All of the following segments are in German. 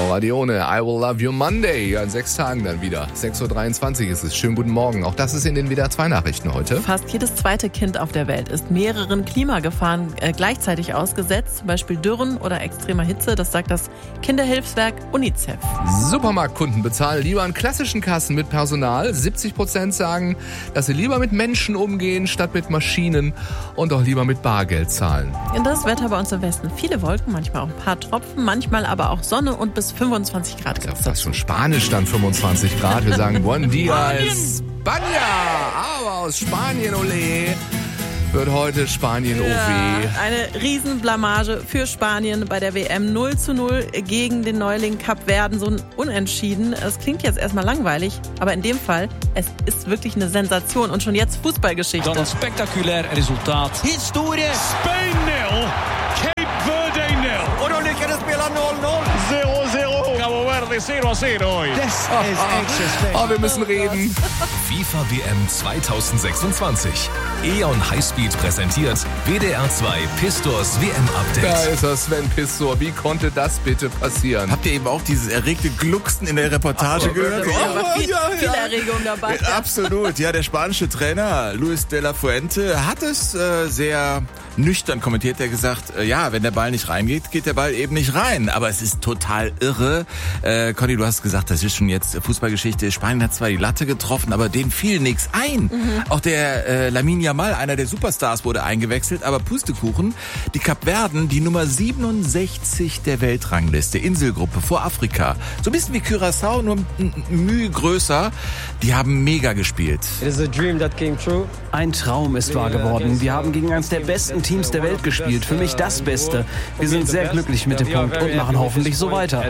Radione, I Will Love You Monday. Ja, in 6 Tagen dann wieder. 6.23 Uhr ist es. Schönen guten Morgen. Auch das ist in den WDR 2 Nachrichten heute. Fast jedes zweite Kind auf der Welt ist mehreren Klimagefahren gleichzeitig ausgesetzt. Zum Beispiel Dürren oder extremer Hitze. Das sagt das Kinderhilfswerk UNICEF. Supermarktkunden bezahlen lieber an klassischen Kassen mit Personal. 70% sagen, dass sie lieber mit Menschen umgehen, statt mit Maschinen und auch lieber mit Bargeld zahlen. Das Wetter bei uns im Westen. Viele Wolken, manchmal auch ein paar Tropfen, manchmal aber auch Sonne und bis 25 Grad. Das ist ja fast schon Spanisch dann 25 Grad. Wir sagen Buen Dia España. Aber aus Spanien, ole, wird heute Spanien OW. Ja, eine Riesenblamage für Spanien bei der WM. 0:0 gegen den Neuling Kapverden. So ein Unentschieden. Es klingt jetzt erstmal langweilig, aber in dem Fall, es ist wirklich eine Sensation und schon jetzt Fußballgeschichte. Dan een spectaculair resultaat. Historie. Spain 0, Cape Verde 0. Och då lyckades spela 0-0. 0-0. Cabo Verde 0-0. Das ist echt schlecht. Oh, wir müssen reden. FIFA WM 2026. E.ON Highspeed präsentiert WDR 2 Pistors Da WM-Update. ist er, Sven Pistor. Wie konnte das bitte passieren? Habt ihr eben auch dieses erregte Glucksen in der Reportage gehört? Viel Erregung dabei. Absolut. Ja, der spanische Trainer Luis de la Fuente hat es sehr nüchtern kommentiert. Er hat gesagt, ja, wenn der Ball nicht reingeht, geht der Ball eben nicht rein. Aber es ist total irre. Conny, du hast gesagt, das ist schon jetzt Fußballgeschichte. Spanien hat zwar die Latte getroffen, aber denen fiel nichts ein. Auch der Lamine Yamal, einer der Superstars, wurde eingewechselt. Aber Pustekuchen, die Kapverden, die Nummer 67 der Weltrangliste, Inselgruppe vor Afrika. So ein bisschen wie Curaçao, nur Mühe größer. Die haben mega gespielt. Ein Traum ist wahr geworden. Wir haben gegen eines der besten Teams der Welt gespielt. Für mich das Beste. Wir sind sehr glücklich mit dem Punkt und machen hoffentlich so weiter.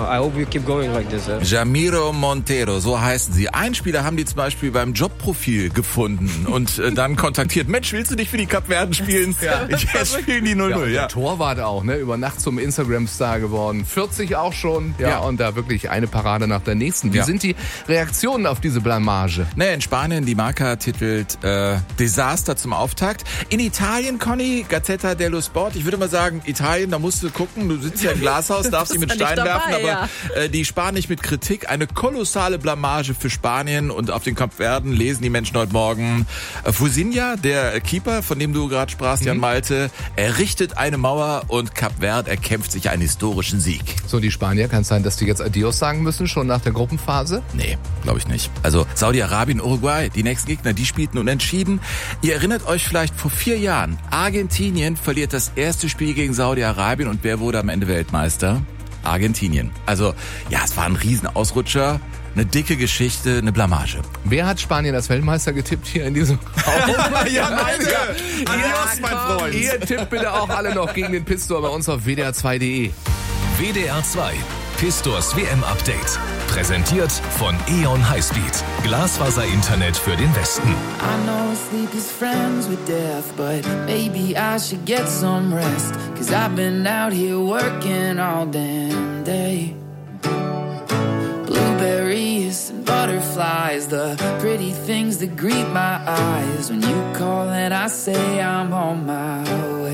Jamiro Montero, so heißen sie. Einen Spieler haben die zum Beispiel beim Jobprofil gefunden und dann kontaktiert. Mensch, willst du nicht für die Kapverden spielen? Ja. Jetzt spielen die 0-0, Der Torwart auch, ne? Über Nacht zum Instagram-Star geworden. 40 auch schon. Ja, und da wirklich eine Parade nach der nächsten. Wie sind die Reaktionen auf diese Blamage? Ne, in Spanien, die Marca titelt Desaster zum Auftakt. In Italien, Conny, Gazzetta dello Sport. Ich würde mal sagen, Italien, da musst du gucken. Du sitzt ja im Glashaus, darfst dich mit Steinen werfen, aber die sparen nicht mit Kritik. Eine kolossale Blamage für Spanien und auf den Kapverden lesen die Menschen heute Morgen. Fusinha, der Keeper, von dem du gerade sprachst, Jan Malte, errichtet eine Mauer und Kapverd erkämpft sich einen historischen Sieg. So, die Spanier, kann es sein, dass die jetzt Adios sagen müssen, schon nach der Gruppenphase? Nee, glaube ich nicht. Also Saudi-Arabien, Uruguay, die nächsten Gegner, die spielten unentschieden. Ihr erinnert euch vielleicht vor 4 Jahren, Argentinien verliert das erste Spiel gegen Saudi-Arabien und wer wurde am Ende Weltmeister? Argentinien. Also, ja, es war ein Riesenausrutscher, eine dicke Geschichte, eine Blamage. Wer hat Spanien als Weltmeister getippt hier in diesem Raum? Ja, Malte! Adios, mein Freund! Ihr tippt bitte auch alle noch gegen den Pistor bei uns auf wdr2.de. WDR 2 Pistors WM-Update. Präsentiert von E.ON Highspeed. Glasfaser-Internet für den Westen. I know sleep is friends with death, but maybe I should get some rest. 'Cause I've been out here working all damn day. Blueberries and butterflies, the pretty things that greet my eyes. When you call and I say I'm on my way.